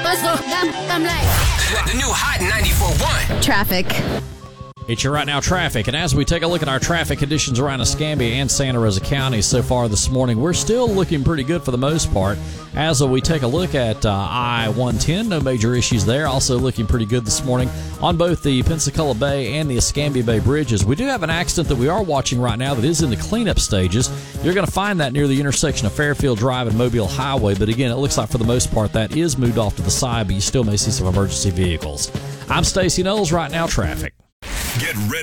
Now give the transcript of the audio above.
The new Hot 94.1. Traffic. It's your Right Now traffic, and as we take a look at our traffic conditions around Escambia and Santa Rosa counties so far this morning, we're still looking pretty good for the most part. As we take a look at I-110, no major issues there. Also looking pretty good this morning on both the Pensacola Bay and the Escambia Bay bridges. We do have an accident that we are watching right now that is in the cleanup stages. You're going to find that near the intersection of Fairfield Drive and Mobile Highway, but again, it looks like for the most part that is moved off to the side, but you still may see some emergency vehicles. I'm Stacey Knowles, Right Now traffic. Get ready.